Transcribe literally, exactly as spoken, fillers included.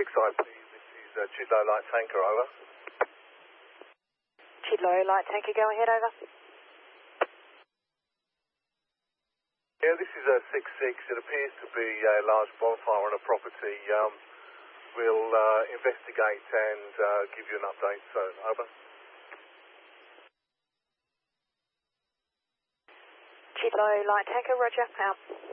six I P, this is uh, Chidlow Light Tanker, over. Chidlow Light Tanker, go ahead, over. Yeah, this is a six six. It appears to be a large bonfire on a property. Um, we'll uh, investigate and uh, give you an update soon. Over. Chidlow Light Tanker, roger, out.